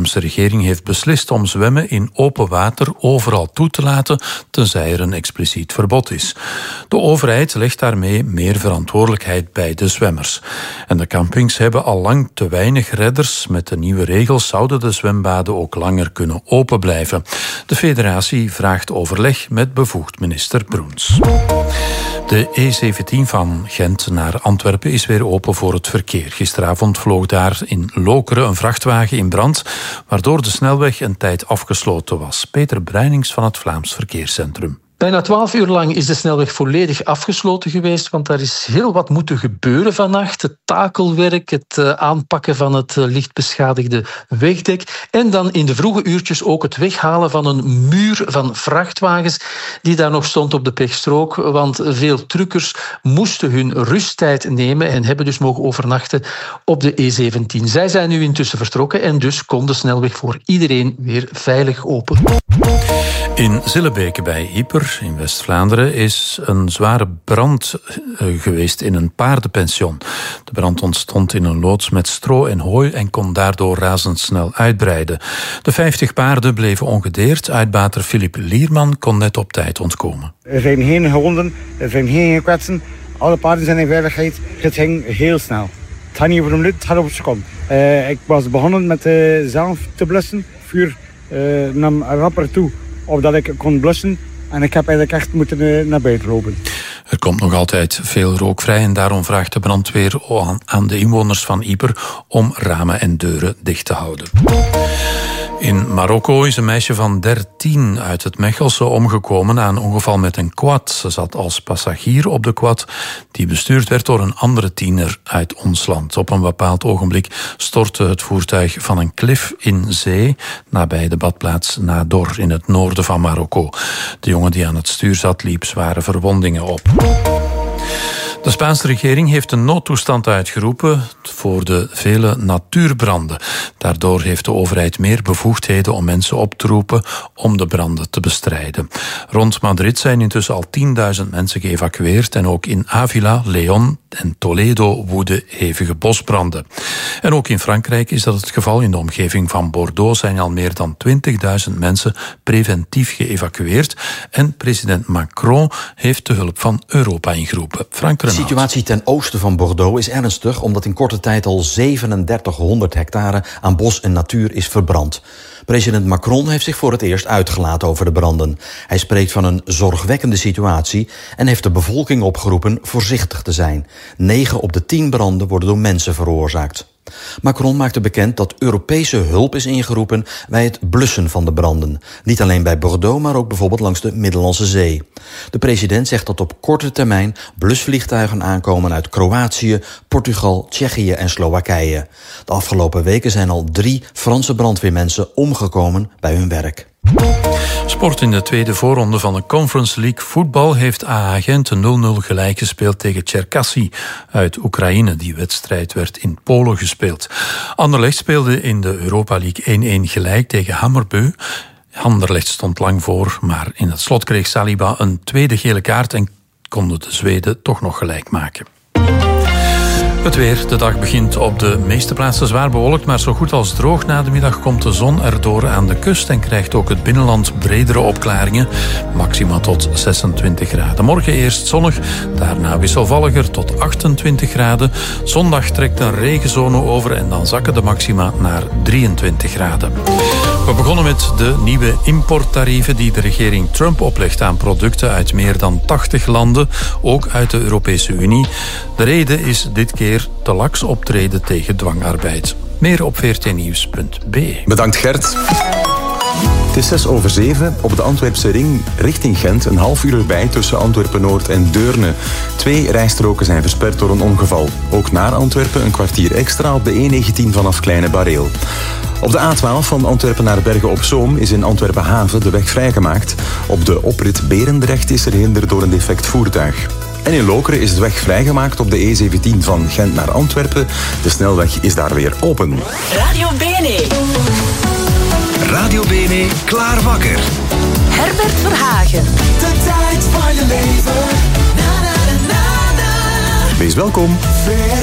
Vlaamse regering heeft beslist om zwemmen in open water overal toe te laten, tenzij er een expliciet verbod is. De overheid legt daarmee meer verantwoordelijkheid bij de zwemmers. En de campings hebben al lang te weinig redders. Met de nieuwe regels zouden de zwembaden ook langer kunnen open blijven. De federatie vraagt overleg met bevoegd minister Broens. De E17 van Gent naar Antwerpen is weer open voor het verkeer. Gisteravond vloog daar in Lokeren een vrachtwagen in brand, waardoor de snelweg een tijd afgesloten was. Peter Bruinings van het Vlaams Verkeerscentrum. Bijna 12 uur lang is de snelweg volledig afgesloten geweest, want daar is heel wat moeten gebeuren vannacht. Het takelwerk, het aanpakken van het licht beschadigde wegdek en dan in de vroege uurtjes ook het weghalen van een muur van vrachtwagens die daar nog stond op de pechstrook, want veel truckers moesten hun rusttijd nemen en hebben dus mogen overnachten op de E17. Zij zijn nu intussen vertrokken en dus kon de snelweg voor iedereen weer veilig open. In Zillebeke bij Ieper in West-Vlaanderen is een zware brand geweest in een paardenpension. De brand ontstond in een loods met stro en hooi en kon daardoor razendsnel uitbreiden. De 50 paarden bleven ongedeerd. Uitbater Filip Lierman kon net op tijd ontkomen. Er zijn geen gewonden, er zijn geen gekwetsten. Alle paarden zijn in veiligheid. Het ging heel snel. Het gaat niet over een minuut, het gaat over een seconde. Ik was begonnen met zelf te blussen. Vuur nam rapper toe, opdat ik kon blussen. En ik heb eigenlijk echt moeten naar buiten lopen. Er komt nog altijd veel rook vrij en daarom vraagt de brandweer aan de inwoners van Ieper om ramen en deuren dicht te houden. In Marokko is een meisje van 13 uit het Mechelse omgekomen na een ongeval met een quad. Ze zat als passagier op de quad die bestuurd werd door een andere tiener uit ons land. Op een bepaald ogenblik stortte het voertuig van een klif in zee nabij de badplaats Nador in het noorden van Marokko. De jongen die aan het stuur zat liep zware verwondingen op. De Spaanse regering heeft een noodtoestand uitgeroepen voor de vele natuurbranden. Daardoor heeft de overheid meer bevoegdheden om mensen op te roepen om de branden te bestrijden. Rond Madrid zijn intussen al 10.000 mensen geëvacueerd en ook in Ávila, León en Toledo woeden hevige bosbranden. En ook in Frankrijk is dat het geval. In de omgeving van Bordeaux zijn al meer dan 20.000 mensen preventief geëvacueerd en president Macron heeft de hulp van Europa ingeroepen. Frank Renaud. De situatie ten oosten van Bordeaux is ernstig omdat in korte tijd al 3700 hectare aan bos en natuur is verbrand. President Macron heeft zich voor het eerst uitgelaten over de branden. Hij spreekt van een zorgwekkende situatie en heeft de bevolking opgeroepen voorzichtig te zijn. 9 op de 10 branden worden door mensen veroorzaakt. Macron maakte bekend dat Europese hulp is ingeroepen bij het blussen van de branden. Niet alleen bij Bordeaux, maar ook bijvoorbeeld langs de Middellandse Zee. De president zegt dat op korte termijn blusvliegtuigen aankomen uit Kroatië, Portugal, Tsjechië en Slowakije. De afgelopen weken zijn al 3 Franse brandweermensen omgekomen bij hun werk. Sport. In de tweede voorronde van de Conference League voetbal heeft AA Gent 0-0 gelijk gespeeld tegen Cherkasy uit Oekraïne. Die wedstrijd werd in Polen gespeeld. Anderlecht speelde in de Europa League 1-1 gelijk tegen Hammarby. Anderlecht stond lang voor, maar in het slot kreeg Saliba een tweede gele kaart en konden de Zweden toch nog gelijk maken. Het weer. De dag begint op de meeste plaatsen zwaar bewolkt, maar zo goed als droog. Na de middag komt de zon erdoor aan de kust en krijgt ook het binnenland bredere opklaringen. Maxima tot 26 graden. Morgen eerst zonnig, daarna wisselvalliger tot 28 graden. Zondag trekt een regenzone over en dan zakken de maxima naar 23 graden. We begonnen met de nieuwe importtarieven die de regering Trump oplegt aan producten uit meer dan 80 landen, ook uit de Europese Unie. De reden is dit keer te laks optreden tegen dwangarbeid. Meer op vrtnieuws.be. Bedankt Gert. Het is 6:07 op de Antwerpse ring richting Gent. Een half uur erbij tussen Antwerpen-Noord en Deurne. 2 rijstroken zijn versperd door een ongeval. Ook naar Antwerpen een kwartier extra op de E19 vanaf Kleine Bareel. Op de A12 van Antwerpen naar Bergen op Zoom is in Antwerpen Haven de weg vrijgemaakt. Op de oprit Berendrecht is er hinder door een defect voertuig. En in Lokeren is de weg vrijgemaakt op de E17 van Gent naar Antwerpen. De snelweg is daar weer open. Radio BNE. Radio BNE, klaar wakker. Herbert Verhagen. De tijd van je leven. Na, na, na, na, na. Wees welkom.